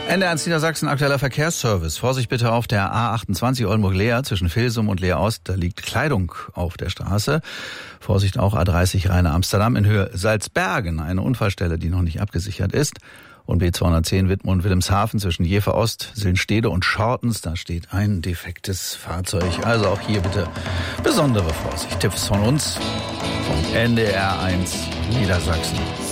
NDR1 Niedersachsen, aktueller Verkehrsservice. Vorsicht bitte auf der A28 Oldenburg-Leer zwischen Vilsum und Leer-Ost. Da liegt Kleidung auf der Straße. Vorsicht auch A30 Rheine-Amsterdam in Höhe Salzbergen. Eine Unfallstelle, die noch nicht abgesichert ist. Und B210 Wittmund-Wilhelmshaven zwischen Jever Ost, Sillenstede und Schortens. Da steht ein defektes Fahrzeug. Also auch hier bitte besondere Vorsicht. Tipps von uns, von NDR1 Niedersachsen.